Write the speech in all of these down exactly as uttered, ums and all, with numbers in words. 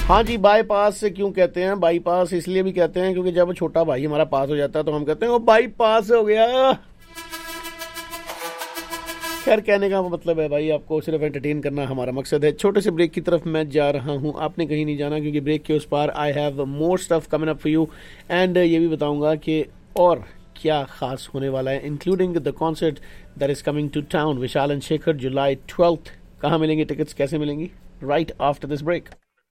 हाँ जी, बाईपास से क्यों कहते हैं? बाईपास इसलिए भी कहते हैं क्योंकि जब छोटा भाई हमारा पास हो जाता है तो हम कहते हैं वो बाईपास हो गया। खैर, कहने का मतलब है भाई, आपको सिर्फ एंटरटेन करना हमारा मकसद है। छोटे से ब्रेक की तरफ मैं जा रहा हूँ, आपने कहीं नहीं जाना क्योंकि ब्रेक के उस पार I have more stuff coming up for you and ये भी बताऊंगा कि और क्या खास होने वाला है, including the concert that is coming to town, Vishal and Shekhar, July twelfth. कहाँ मिलेंगी टिकट्स, कैसे मिलेंगी? Right after this break.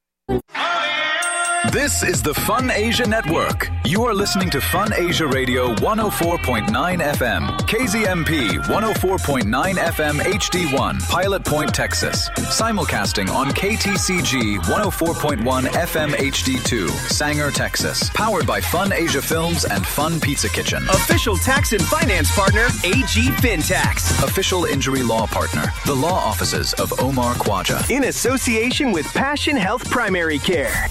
This is the Fun Asia Network. You are listening to Fun Asia Radio one oh four point nine F M, K Z M P one oh four point nine F M H D one, Pilot Point, Texas. Simulcasting on K T C G one oh four point one F M H D two, Sanger, Texas. Powered by Fun Asia Films and Fun Pizza Kitchen. Official tax and finance partner, A G FinTax. Official injury law partner, the law offices of Omar Khwaja. In association with Passion Health Primary Care.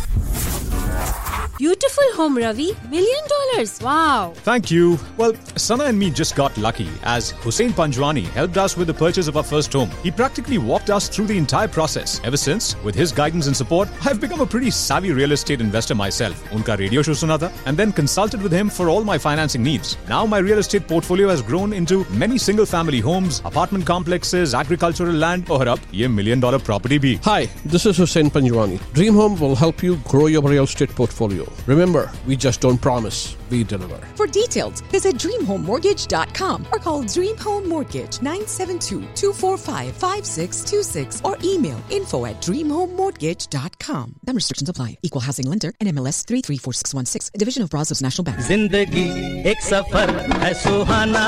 Beautiful home, Ravi. Million dollars. Wow. Thank you. Well, Sana and me just got lucky as Hussein Panjwani helped us with the purchase of our first home. He practically walked us through the entire process. Ever since, with his guidance and support, I've become a pretty savvy real estate investor myself. Unka radio show suna tha and then consulted with him for all my financing needs. Now my real estate portfolio has grown into many single family homes, apartment complexes, agricultural land और अब ये million dollar property भी. Hi, this is Hussein Panjwani. Dream Home will help you grow your real estate portfolio. Remember, we just don't promise, we deliver. For details, visit dream home mortgage dot com or call Dream Home Mortgage nine seven two, two four five, five six two six or email info at dream home mortgage dot com. Then restrictions apply. Equal housing lender and M L S three three four six one six, a division of Brazos National Bank. जिंदगी एक सफर है सुहाना,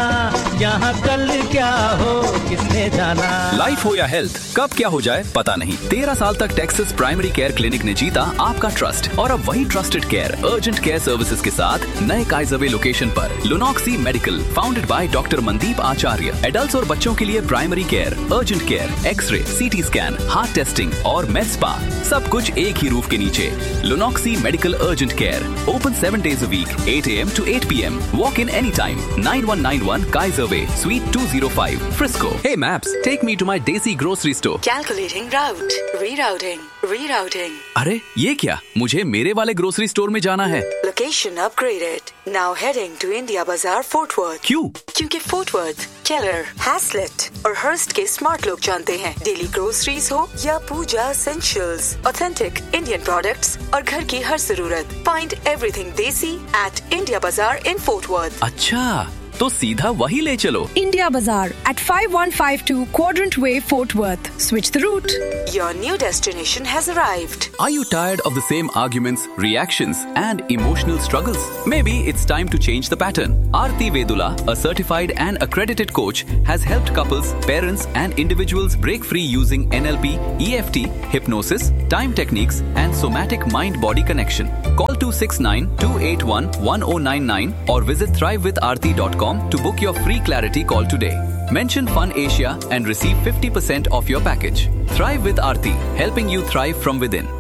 यहाँ कल क्या हो किसने जाना। Life हो या हेल्थ, कब क्या हो जाए पता नहीं। तेरह साल तक टेक्सास प्राइमरी केयर क्लिनिक ने जीता आपका ट्रस्ट और अब वही trusted care urgent care services के साथ नए काइजरवे लोकेशन पर लुनॉक्सी medical, founded by doctor Mandeep Acharya. Adults और बच्चों के लिए primary care, urgent care, x ray, CT scan, heart testing और मेड स्पा, सब कुछ एक ही रूफ के नीचे। लुनॉक्सी medical urgent care, open seven days a week, eight a m to eight p m. Walk in anytime. nine one nine one Kaiserway, Suite two oh five, Frisco. Hey Maps, take me to my Desi grocery store. Calculating route. Rerouting. Rerouting. अरे ये क्या? मुझे मेरे वाले grocery store में जाना है। Location upgraded. Now heading to India Bazaar, Fort Worth. क्यों? क्योंकि Fort Worth, Keller, Haslett और Hearst के स्मार्ट लोग जानते हैं, डेली ग्रोसरीज हो या पूजा essentials, authentic Indian products और घर की हर जरूरत, find everything देसी at India Bazaar in Fort Worth. अच्छा, तो सीधा वही ले चलो। India Bazaar at five one five two Quadrant Way, Fort Worth. Switch the route. Your new destination has arrived. Are you tired of the same arguments, reactions, and emotional struggles? Maybe it's time to change the pattern. Aarti Vedula, a certified and accredited coach, has helped couples, parents, and individuals break free using N L P, E F T, hypnosis, time techniques, and somatic mind-body connection. Call two six nine, two eight one, one oh nine nine or visit thrive with aarti dot com to book your free clarity call today. Mention Fun Asia and receive fifty percent off your package. Thrive with Aarti, helping you thrive from within.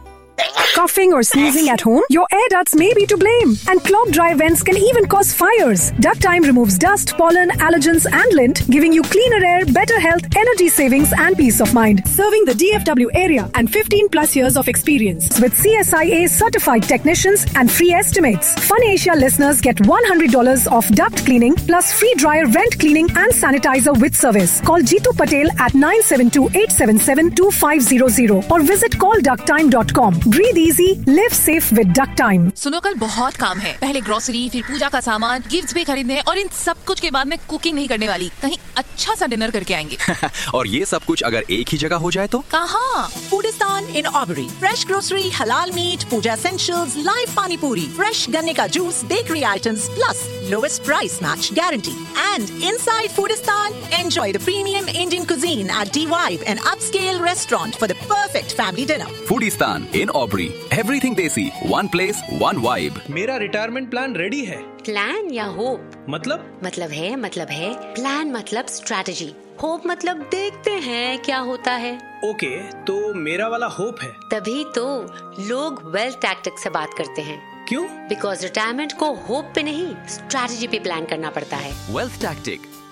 Coughing or sneezing at home? Your air ducts may be to blame. And clogged dry vents can even cause fires. Duct Time removes dust, pollen, allergens and lint, giving you cleaner air, better health, energy savings and peace of mind. Serving the D F W area and fifteen plus years of experience. With C S I A certified technicians and free estimates. Fun Asia listeners get one hundred dollars off duct cleaning plus free dryer vent cleaning and sanitizer with service. Call Jeetu Patel at nine seven two, eight seven seven, two five zero zero or visit call duct time dot com. Breathe easy, live safe with Duck Time. सुनो, कल बहुत काम है। पहले grocery, फिर पूजा का सामान, gifts भी खरीदने और इन सब कुछ के बाद मैं कुकिंग नहीं करने वाली। कहीं अच्छा सा डिनर करके आएंगे। और ये सब कुछ अगर एक ही जगह हो जाए तो? कहाँ? Foodistan in Aubrey. Fresh grocery, halal meat, puja essentials, live pani puri, fresh ganne ka juice, bakery items, plus lowest price match guarantee. And inside Foodistan, enjoy the premium Indian cuisine at D-Vibe, an upscale restaurant for the perfect family dinner. Foodistan in Aubrey. Everything Desi, one place, one vibe. मेरा retirement plan ready है। Plan या hope? मतलब? मतलब है मतलब है plan मतलब strategy, hope मतलब देखते हैं क्या होता है। ओके, तो मेरा वाला होप है। तभी तो लोग वेल्थ टैक्टिक्स से बात करते हैं। क्यों? बिकॉज रिटायरमेंट को होप पे नहीं, स्ट्रैटेजी पे प्लान करना पड़ता है। Wealth tactic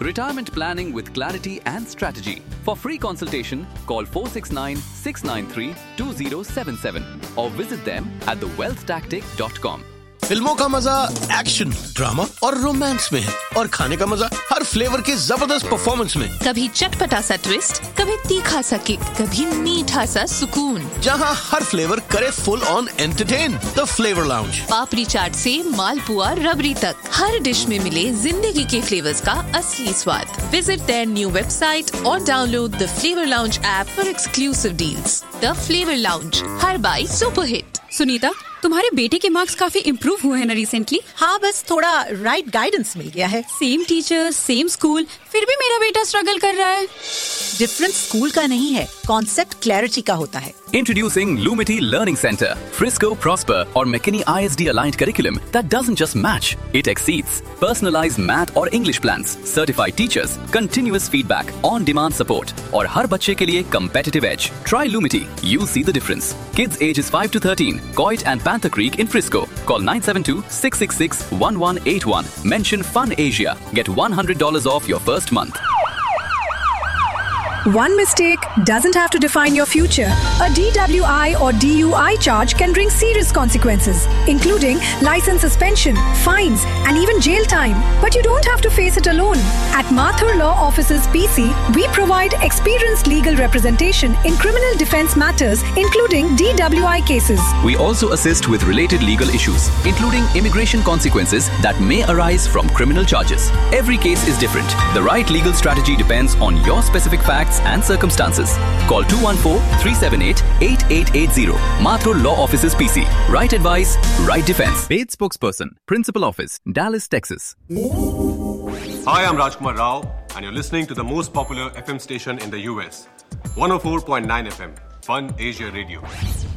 Retirement planning with clarity and strategy. For free consultation, call four six nine, six nine three, two zero seven seven or visit them at the wealth tactic dot com. फिल्मों का मजा action, drama और romance में है और खाने का मजा हर फ्लेवर के जबरदस्त परफॉर्मेंस में। कभी चटपटा सा ट्विस्ट, कभी तीखा सा किक, कभी मीठा सा सुकून, जहां हर फ्लेवर करे full on entertain. The flavour lounge. पापड़ी चाट से मालपुआ रबड़ी तक, हर डिश में मिले जिंदगी के फ्लेवर्स का असली स्वाद। विजिट देयर न्यू वेबसाइट और download the flavour lounge app for exclusive deals. The flavour lounge, her by super hit. Sunita, तुम्हारे बेटे के मार्क्स काफी इम्प्रूव हुए हैं ना रिसेंटली? हाँ, बस थोड़ा राइट गाइडेंस मिल गया है। सेम टीचर, सेम स्कूल, फिर भी मेरा बेटा स्ट्रगल कर रहा है। डिफरेंस स्कूल का नहीं है, कॉन्सेप्ट क्लैरिटी का होता है। Introducing Lumity Learning Center, Frisco, Prosper or McKinney I S D aligned curriculum that doesn't just match, it exceeds. Personalized math or English plans, certified teachers, continuous feedback, on-demand support और हर बच्चे के लिए competitive edge. Try Lumity, you'll see the difference. Kids ages five to thirteen, Coit and Panther Creek in Frisco. Call nine seven two, six six six, one one eight one. Mention Fun Asia. Get one hundred dollars off your first month. One mistake doesn't have to define your future. A D W I or D U I charge can bring serious consequences, including license suspension, fines, and even jail time. But you don't have to face it alone. At Mathur Law Offices P C, we provide experienced legal representation in criminal defense matters, including D W I cases. We also assist with related legal issues, including immigration consequences that may arise from criminal charges. Every case is different. The right legal strategy depends on your specific facts and circumstances. Call two one four, three seven eight, eight eight eight zero. Mathur Law Offices P C. Right advice, right defense. Paid spokesperson, Principal Office, Dallas, Texas. Hi, I'm Rajkumar Rao, and you're listening to the most popular F M station in the U S. one oh four point nine F M, Fun Asia Radio.